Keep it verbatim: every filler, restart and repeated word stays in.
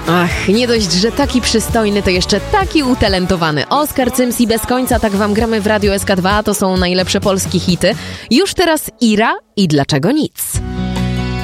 Ach, nie dość, że taki przystojny, to jeszcze taki utalentowany. Oskar Cyms i Bez końca, tak wam gramy w Radiu S K dwa, to są najlepsze polskie hity. Już teraz Ira i Dlaczego nic.